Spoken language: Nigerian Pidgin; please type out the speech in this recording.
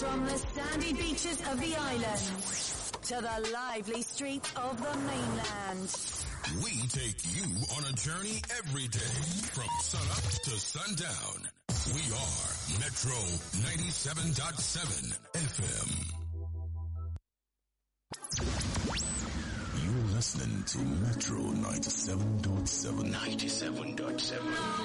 From the sandy beaches of the islands to the lively streets of the mainland. We take you on a journey every day from sunup to sundown. We are Metro 97.7 FM. You're listening to Metro 97.7. 97.7.